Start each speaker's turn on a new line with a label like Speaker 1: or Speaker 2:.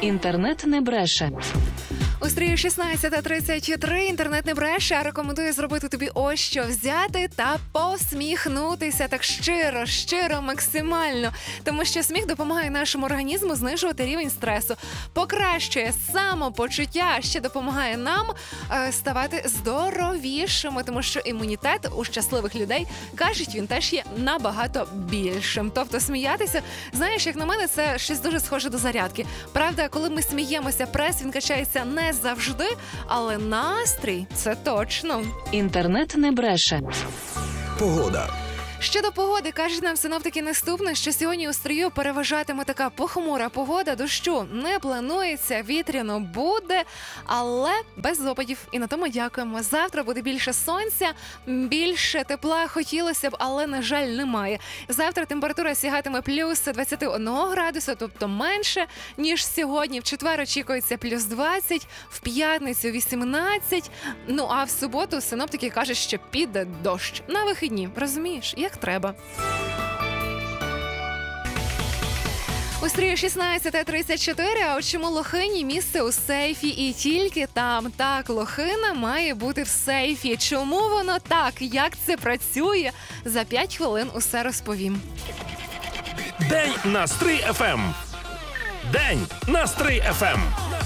Speaker 1: Інтернет не бреше.
Speaker 2: У стрію 16:33 інтернет не бреше, а рекомендує зробити тобі ось що: взяти та посміхнутися так щиро, максимально. Тому що сміх допомагає нашому організму знижувати рівень стресу, покращує самопочуття, ще допомагає нам ставати здоровішими, тому що імунітет у щасливих людей, кажуть, він теж є набагато більшим. Тобто сміятися, знаєш, як на мене, це щось дуже схоже до зарядки. Правда, коли ми сміємося, прес, він качається не завжди, але настрій – це точно.
Speaker 1: Інтернет не бреше.
Speaker 3: Погода.
Speaker 2: Щодо погоди, кажуть нам синоптики наступне, що сьогодні у Стрию переважатиме така похмура погода, дощу не планується, вітряно буде, але без опадів. І на тому дякуємо. Завтра буде більше сонця, більше тепла хотілося б, але, на жаль, немає. Завтра температура сягатиме плюс 21 градуса, тобто менше, ніж сьогодні. В четвер очікується плюс 20, в п'ятницю 18, ну а в суботу синоптики кажуть, що піде дощ. На вихідні, розумієш, як треба. У Стрію 16:34, а от чому Лохині місце у сейфі і тільки там. Так, Лохина має бути в сейфі. Чому воно так? Як це працює? За 5 хвилин усе розповім.
Speaker 4: День на Стрий ФМ. День на Стрий ФМ.